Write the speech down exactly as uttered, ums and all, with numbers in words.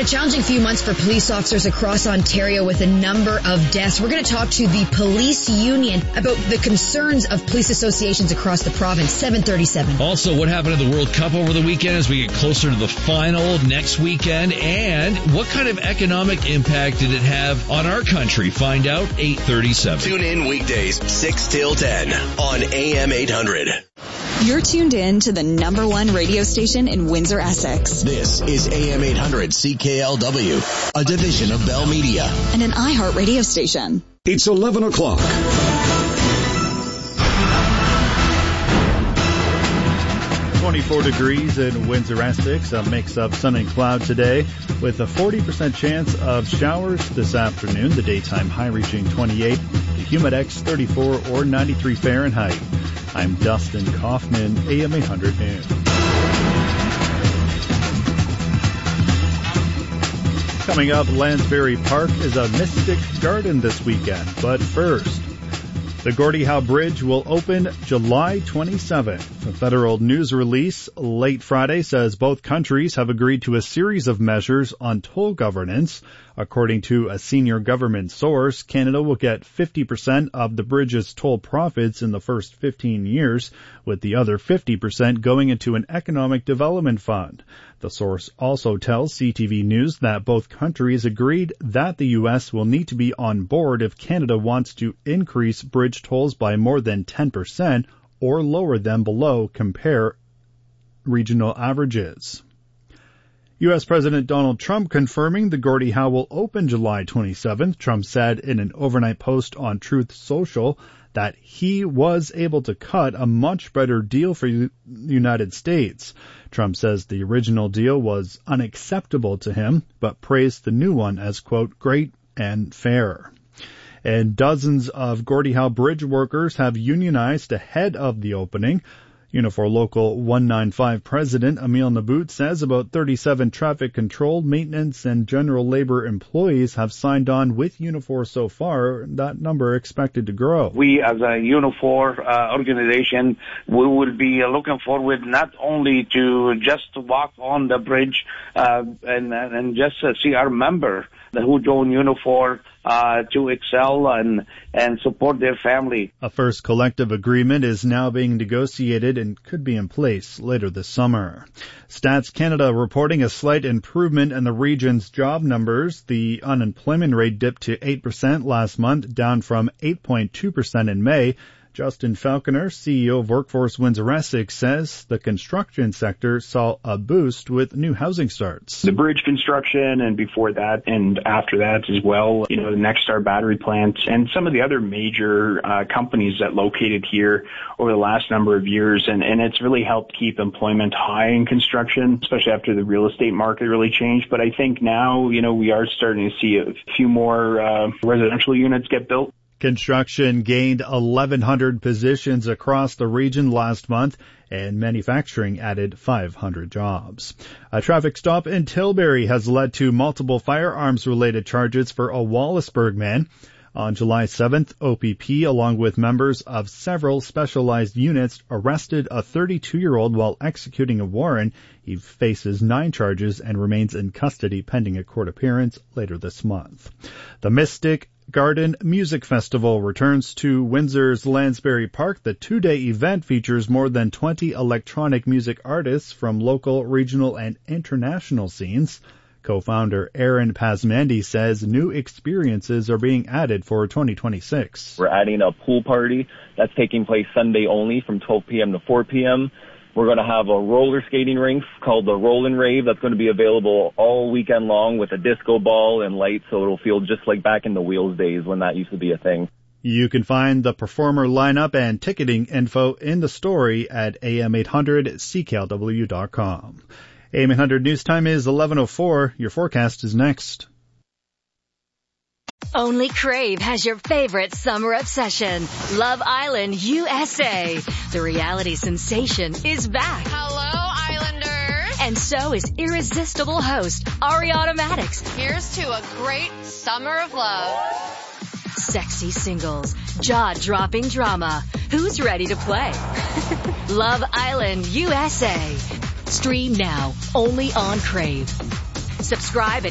a challenging few months for police officers across Ontario with a number of deaths. We're going to talk to the police union about the concerns of police associations across the province. seven thirty-seven. Also, what happened in the World Cup over the weekend as we get closer to the final next weekend? And what kind of economic impact did it have on our country? Find out eight thirty-seven. Tune in weekdays six till ten on A M eight hundred. You're tuned in to the number one radio station in Windsor, Essex. This is A M eight hundred C K L W, a division of Bell Media. And an iHeart radio station. It's eleven o'clock. twenty-four degrees in Windsor, Essex. A mix of sun and cloud today with a forty percent chance of showers this afternoon. The daytime high reaching twenty-eight. The humidex thirty-four or ninety-three Fahrenheit. I'm Dustin Kaufman, A M eight hundred News. Coming up, Lansbury Park is a mystic garden this weekend. But first, the Gordie Howe Bridge will open July twenty-seventh. A federal news release late Friday says both countries have agreed to a series of measures on toll governance. According to a senior government source, Canada will get fifty percent of the bridge's toll profits in the first fifteen years, with the other fifty percent going into an economic development fund. The source also tells C T V News that both countries agreed that the U S will need to be on board if Canada wants to increase bridge tolls by more than ten percent or lower them below compare regional averages. U S President Donald Trump confirming the Gordie Howe will open July twenty-seventh. Trump said in an overnight post on Truth Social that he was able to cut a much better deal for the United States. Trump says the original deal was unacceptable to him, but praised the new one as, quote, great and fair. And dozens of Gordie Howe Bridge workers have unionized ahead of the opening. Unifor Local one ninety-five President Emil Nabout says about thirty-seven traffic control, maintenance, and general labor employees have signed on with Unifor so far. That number expected to grow. We as a Unifor uh, organization, we will be looking forward not only to just walk on the bridge uh, and, and just uh, see our member who join Unifor uh, to excel and, and support their family. A first collective agreement is now being negotiated and could be in place later this summer. Stats Canada reporting a slight improvement in the region's job numbers. The unemployment rate dipped to eight percent last month, down from eight point two percent in May. Justin Falconer, C E O of Workforce Windsor Essex, says the construction sector saw a boost with new housing starts. The bridge construction, and before that and after that as well, you know, the Nexstar battery plant and some of the other major uh, companies that located here over the last number of years. And, and it's really helped keep employment high in construction, especially after the real estate market really changed. But I think now, you know, we are starting to see a few more uh, residential units get built. Construction gained eleven hundred positions across the region last month, and manufacturing added five hundred jobs. A traffic stop in Tilbury has led to multiple firearms-related charges for a Wallaceburg man. On July seventh, O P P, along with members of several specialized units, arrested a thirty-two-year-old while executing a warrant. He faces nine charges and remains in custody pending a court appearance later this month. The Mystic Garden Music Festival returns to Windsor's Lansbury Park. The two-day event features more than twenty electronic music artists from local, regional, and international scenes. Co-founder Aaron Pasmandy says new experiences are being added for twenty twenty-six. We're adding a pool party that's taking place Sunday only from twelve p.m. to four p.m. We're going to have a roller skating rink called the Roll and Rave that's going to be available all weekend long with a disco ball and lights, so it'll feel just like back in the Wheels days when that used to be a thing. You can find the performer lineup and ticketing info in the story at A M eight hundred C K L W dot com. A M eight hundred news time is eleven oh four. Your forecast is next. Only Crave has your favorite summer obsession, Love Island U S A. The reality sensation is back. Hello, Islanders. And so is irresistible host Ariana Madix. Here's to a great summer of love. Sexy singles, jaw-dropping drama. Who's ready to play? Love Island U S A. Stream now, only on Crave. Subscribe at